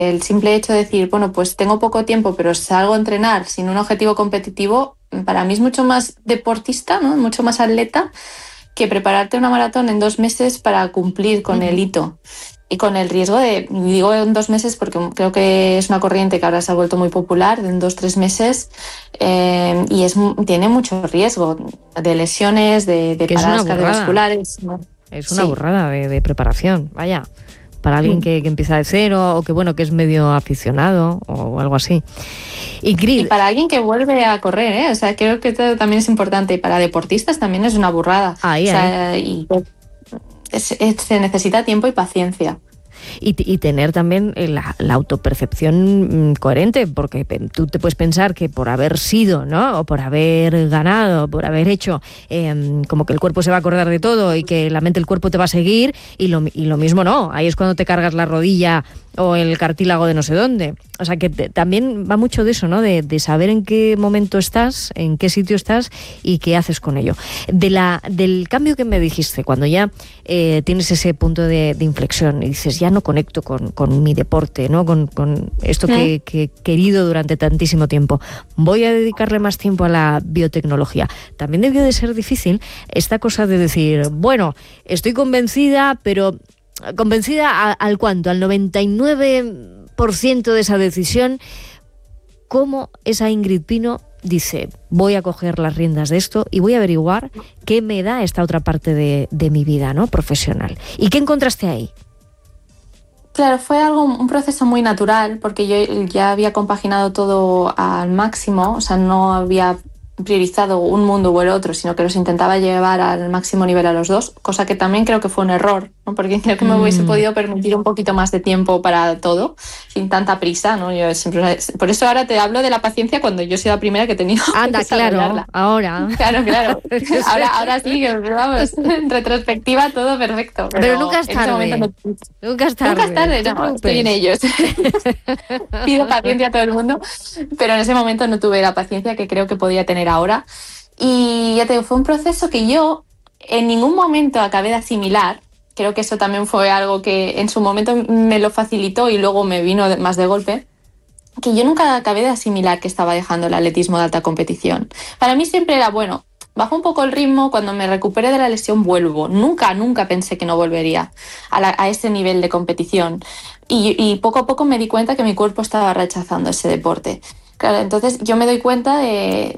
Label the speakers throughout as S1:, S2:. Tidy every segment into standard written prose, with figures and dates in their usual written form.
S1: el simple hecho de decir, bueno, pues tengo poco tiempo, pero salgo a entrenar sin un objetivo competitivo, para mí es mucho más deportista, ¿no? Mucho más atleta que prepararte una maratón en 2 meses para cumplir con el hito. Y con el riesgo de, digo en 2 meses porque creo que es una corriente que ahora se ha vuelto muy popular, en 2-3 meses, y tiene mucho riesgo de lesiones, de paradas cardiovasculares. ¿No?
S2: Es una burrada de preparación, vaya, para alguien que empieza de cero o que es medio aficionado o algo así.
S1: Y para alguien que vuelve a correr, o sea, creo que también es importante. Y para deportistas también es una burrada. Se necesita tiempo y paciencia.
S2: Y tener también la autopercepción coherente, porque tú te puedes pensar que por haber sido, ¿no? O por haber ganado, por haber hecho, como que el cuerpo se va a acordar de todo y que la mente, el cuerpo te va a seguir, y lo mismo no. Ahí es cuando te cargas la rodilla o el cartílago de no sé dónde. O sea que también va mucho de eso, ¿no? De saber en qué momento estás, en qué sitio estás y qué haces con ello. Del cambio que me dijiste, cuando ya tienes ese punto de inflexión y dices, ya no conecto con mi deporte, ¿no? Con esto que he querido durante tantísimo tiempo. Voy a dedicarle más tiempo a la biotecnología. También debió de ser difícil esta cosa de decir, bueno, estoy convencida, pero ¿convencida al cuánto? Al 99% de esa decisión. ¿Cómo esa Ingrid Pino dice, voy a coger las riendas de esto y voy a averiguar qué me da esta otra parte de mi vida, ¿no? Profesional? ¿Y qué encontraste ahí?
S1: Claro, fue un proceso muy natural, porque yo ya había compaginado todo al máximo, o sea, no había priorizado un mundo o el otro, sino que los intentaba llevar al máximo nivel a los dos, cosa que también creo que fue un error, ¿no? Porque creo que me hubiese podido permitir un poquito más de tiempo para todo, sin tanta prisa, ¿no? Yo siempre, por eso ahora te hablo de la paciencia cuando yo soy la primera que he tenido que desarrollarla.
S2: Ahora.
S1: Claro. Ahora sí, vamos, en retrospectiva todo perfecto.
S2: Pero nunca es tarde. Nunca es tarde,
S1: no, estoy en ellos. Pido paciencia a todo el mundo, pero en ese momento no tuve la paciencia que creo que podía tener ahora. Y ya te digo, fue un proceso que yo en ningún momento acabé de asimilar. Creo que eso también fue algo que en su momento me lo facilitó y luego me vino más de golpe, que yo nunca acabé de asimilar que estaba dejando el atletismo de alta competición. Para mí siempre era, bueno, bajo un poco el ritmo, cuando me recupere de la lesión vuelvo. Nunca pensé que no volvería a ese nivel de competición. Y poco a poco me di cuenta que mi cuerpo estaba rechazando ese deporte. Claro, entonces yo me doy cuenta de...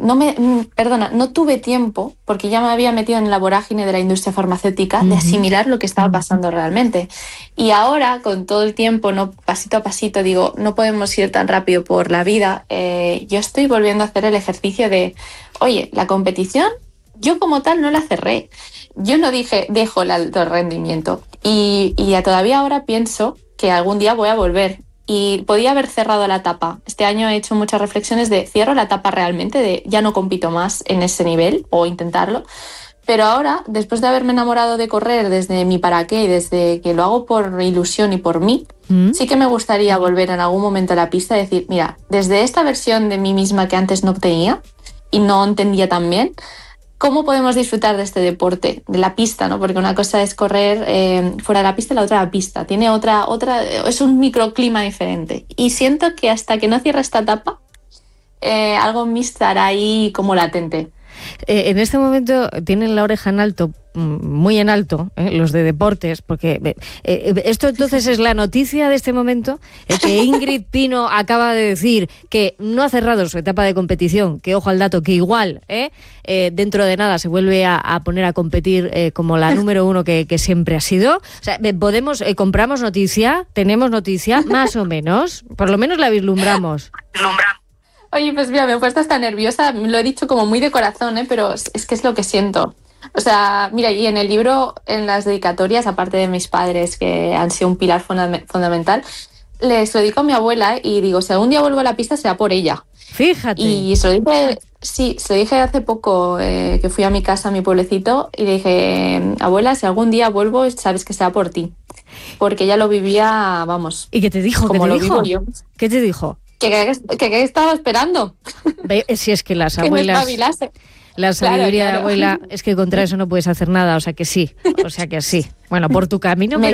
S1: No tuve tiempo, porque ya me había metido en la vorágine de la industria farmacéutica, de asimilar lo que estaba pasando realmente. Y ahora, con todo el tiempo, no, pasito a pasito, digo, no podemos ir tan rápido por la vida. Yo estoy volviendo a hacer el ejercicio de, oye, la competición, yo como tal no la cerré. Yo no dije, dejo el alto rendimiento. Y todavía ahora pienso que algún día voy a volver. Y podía haber cerrado la etapa. Este año he hecho muchas reflexiones de cierro la etapa realmente, de ya no compito más en ese nivel o intentarlo. Pero ahora, después de haberme enamorado de correr desde mi para qué y desde que lo hago por ilusión y por mí, sí que me gustaría volver en algún momento a la pista y decir, mira, desde esta versión de mí misma que antes no tenía y no entendía tan bien, ¿cómo podemos disfrutar de este deporte, de la pista, ¿no? Porque una cosa es correr fuera de la pista y la otra la pista. Tiene otra, es un microclima diferente. Y siento que hasta que no cierre esta etapa, algo en mí estará ahí como latente.
S2: En este momento tienen la oreja en alto, muy en alto, los de deportes, porque esto entonces es la noticia de este momento, que Ingrid Pino acaba de decir que no ha cerrado su etapa de competición, que ojo al dato, que igual dentro de nada se vuelve a poner a competir como la número 1 que siempre ha sido. O sea, compramos noticia, tenemos noticia, más o menos, por lo menos la vislumbramos.
S1: Oye, pues mira, me he puesto hasta nerviosa, lo he dicho como muy de corazón, pero es que es lo que siento. O sea, mira, y en el libro, en las dedicatorias, aparte de mis padres, que han sido un pilar fundamental, les lo dedico a mi abuela y digo, si algún día vuelvo a la pista será por ella.
S2: Fíjate.
S1: Y se lo dije hace poco, que fui a mi casa, a mi pueblecito, y le dije, abuela, si algún día vuelvo, sabes que será por ti. Porque ella lo vivía, vamos.
S2: ¿Y qué te dijo?
S1: Como
S2: ¿Qué te dijo?
S1: Vivo yo.
S2: ¿Qué te dijo?
S1: Que estaba esperando.
S2: Si es que las abuelas...
S1: Que me espabilase.
S2: La sabiduría de abuela es que contra eso no puedes hacer nada, o sea que sí. Bueno, por tu camino...